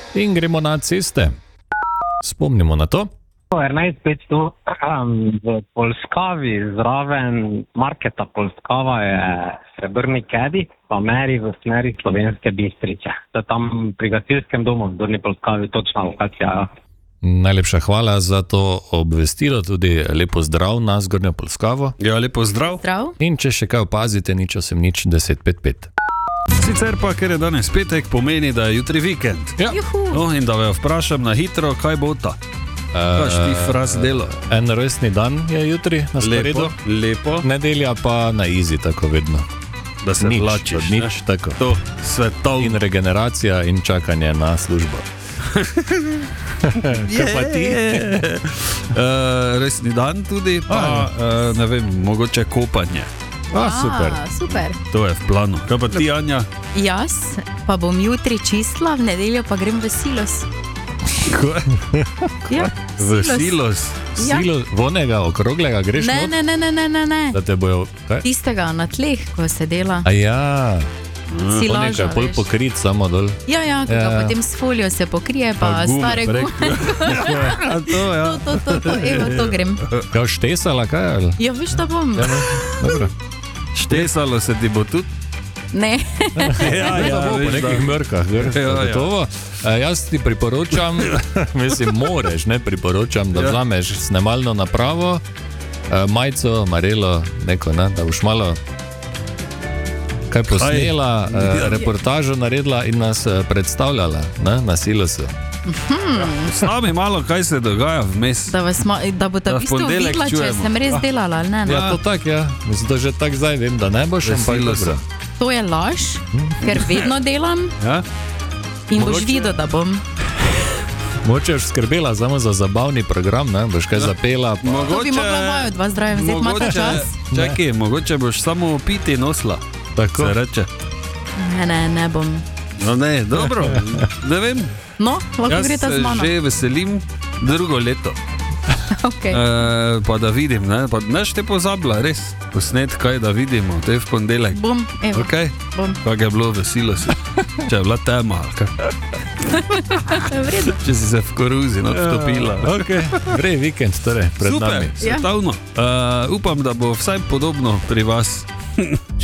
In gremo na ceste. Spomnimo na to. 11.500 v Polskavi zraven marketa Polskava je srebrni kedi, pa meri v smeri Slovenske Bistrice. To je tam pri gasilskem domu v Zgornji Polskavi, točna lokacija. Najlepša hvala za to obvestilo, tudi lepo zdrav na Zgornjo Polskavo. Ja, lepo zdrav. In če še kaj opazite, nič 1055. Sicer pa, ker je danes petek, pomeni, da je jutri vikend. Ja. No, in da me vprašam na hitro, kaj bo ta. Kaš ti fraz delo? En rojstni dan je jutri na sporedu. Lepo. Nedelja pa na izi, tako vedno. Da se vlačiš. Nič, tako. To svetovno. In regeneracija in čakanje na službo. Kaj pa ti? Rojstni dan tudi, pa ne vem, mogoče kopanje. Super. To je v planu. Kaj pa ti, Anja? Jaz pa bom jutri čistila, v nedeljo pa grem v silos. Ja, v silos? Silos vonega, okroglega greš not? Ne. Da te bojo, kaj? Tistega na tleh, ko se dela. Aja. Silaža, Pol pokrit samo dol. Ja, ko ga potem s folijo se pokrije, pa stare gume. To grem. Kaj štesala, kaj? Ja, veš, da bom. Dobro. Štesalo se ti bo tudi? Ne. Po nekih mrkah, gotovo. Jaz ti priporočam, mislim, moreš, ne priporočam, da vzameš snemalno napravo, majico, marelo, neko, ne, da boš malo kaj posnela, reportažo naredila in nas predstavljala, ne, na silosu. Sami malo, kaj se dogaja vmes. Da bo ta v bistvu videla, če sem res delala, ali ne? Ja, to tak, ja. Mislim, da že tak zdaj vem, da ne boš, ampak dobro. To je laž, ker vedno delam in boš videl, da bom. Mogoče boš skrbela samo za zabavni program, ne? Boš kaj zapela. To bi mogla vajo, dva zdravim, zdaj imate čas. Čakaj, mogoče boš samo piti nosla. Tako. Se reče. Ne bom. No ne, dobro, ne vem. No, lahko greta z mano. Jaz se že veselim drugo leto. Okay. Pa da vidim, ne? Pa neš te pozabila, res. Posnet kaj, da vidimo, to je v ponedeljek. Bom, evo. Okay? Bom. Kak je bilo veselo si. Če je bila tema, ali kaj? Če si se v koruzi vtopila. Gre vikend, torej, pred nami. Super, svetovno. Upam, da bo vsaj podobno pri vas.